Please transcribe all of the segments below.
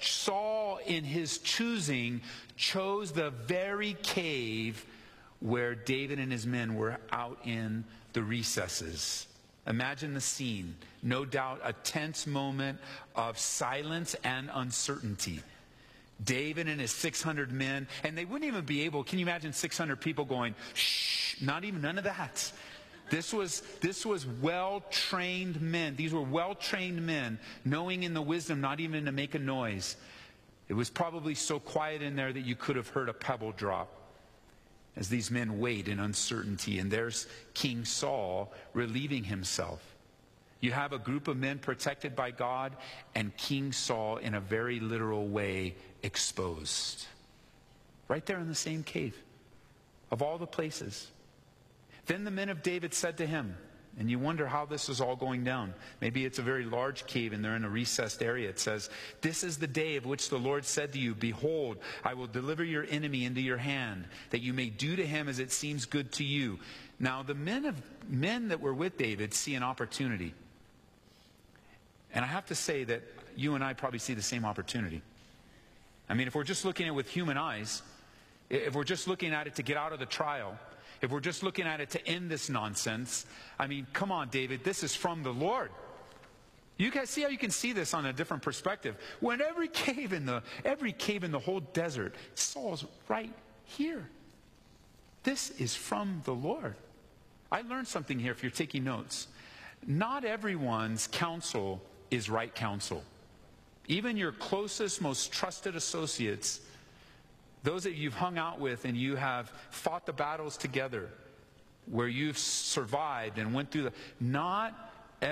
Saul, in his choosing, chose the very cave where David and his men were out in the recesses. Imagine the scene. No doubt a tense moment of silence and uncertainty. David and his 600 men, and they wouldn't even be able, can you imagine 600 people going, shh, none of that. This was well-trained men. These were well-trained men, knowing in the wisdom not even to make a noise. It was probably so quiet in there that you could have heard a pebble drop as these men wait in uncertainty. And there's King Saul relieving himself. You have a group of men protected by God, and King Saul, in a very literal way, exposed. Right there in the same cave, of all the places. Then the men of David said to him, and you wonder how this is all going down. Maybe it's a very large cave and they're in a recessed area. It says, "This is the day of which the Lord said to you, behold, I will deliver your enemy into your hand, that you may do to him as it seems good to you." Now the men that were with David see an opportunity. And I have to say that you and I probably see the same opportunity. I mean, if we're just looking at it with human eyes, if we're just looking at it to get out of the trial, if we're just looking at it to end this nonsense, I mean, come on, David, this is from the Lord. You guys see how you can see this on a different perspective. When every cave in the whole desert, Saul's right here. This is from the Lord. I learned something here if you're taking notes. Not everyone's counsel is right counsel. Even your closest, most trusted associates, those that you've hung out with and you have fought the battles together, where you've survived and went through not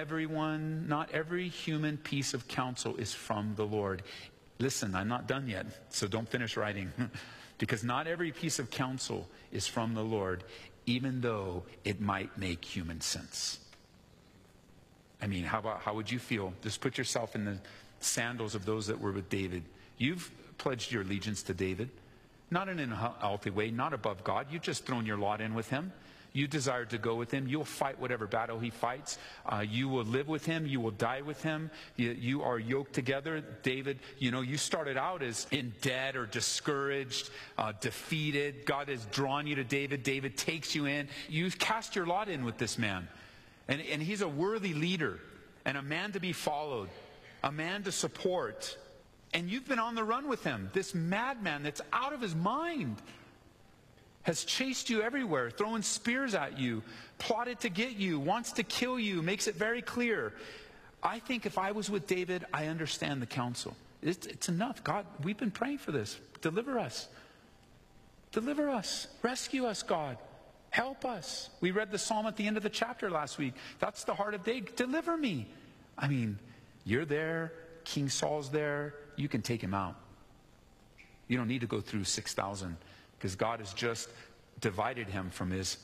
every human piece of counsel is from the Lord. Listen, I'm not done yet, so don't finish writing. Because not every piece of counsel is from the Lord, even though it might make human sense. I mean, how would you feel? Just put yourself in the sandals of those that were with David. You've pledged your allegiance to David. Not in an unhealthy way, not above God. You've just thrown your lot in with him. You desire to go with him. You'll fight whatever battle he fights. You will live with him. You will die with him. You are yoked together. David, you started out as in debt or discouraged, defeated. God has drawn you to David. David takes you in. You cast your lot in with this man. And he's a worthy leader and a man to be followed, a man to support. And you've been on the run with him. This madman that's out of his mind has chased you everywhere, throwing spears at you, plotted to get you, wants to kill you, makes it very clear. I think if I was with David, I understand the counsel. It's enough. God, we've been praying for this. Deliver us. Deliver us. Rescue us, God. Help us. We read the psalm at the end of the chapter last week. That's the heart of David. Deliver me. I mean, you're there. King Saul's there. You can take him out. You don't need to go through 6,000 because God has just divided him from his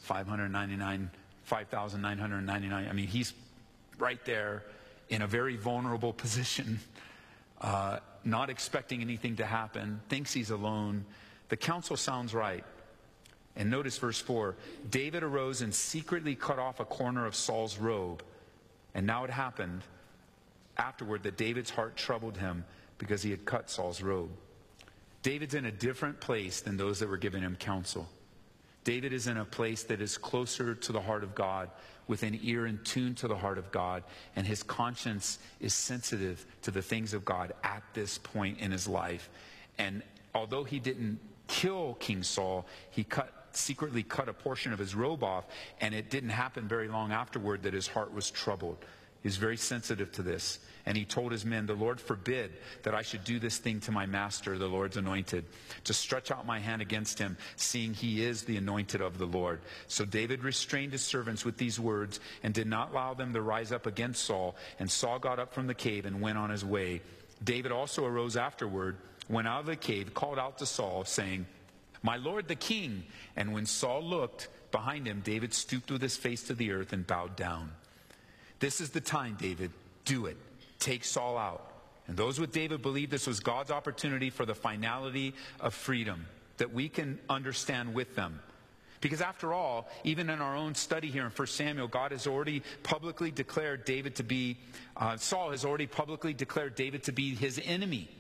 5,999. I mean, he's right there in a very vulnerable position, not expecting anything to happen, thinks he's alone. The counsel sounds right. And notice verse 4. David arose and secretly cut off a corner of Saul's robe. And now it happened afterward that David's heart troubled him because he had cut Saul's robe. David's in a different place than those that were giving him counsel. David is in a place that is closer to the heart of God, with an ear in tune to the heart of God, and his conscience is sensitive to the things of God at this point in his life. And although he didn't kill King Saul, he secretly cut a portion of his robe off, and it didn't happen very long afterward that his heart was troubled. He's very sensitive to this. And he told his men, "The Lord forbid that I should do this thing to my master, the Lord's anointed, to stretch out my hand against him, seeing he is the anointed of the Lord." So David restrained his servants with these words and did not allow them to rise up against Saul. And Saul got up from the cave and went on his way. David also arose afterward, went out of the cave, called out to Saul, saying, "My lord the king." And when Saul looked behind him, David stooped with his face to the earth and bowed down. "This is the time, David. Do it. Take Saul out." And those with David believed this was God's opportunity for the finality of freedom, that we can understand with them. Because after all, even in our own study here in 1 Samuel, God has already publicly declared David to be, Saul has already publicly declared David to be his enemy.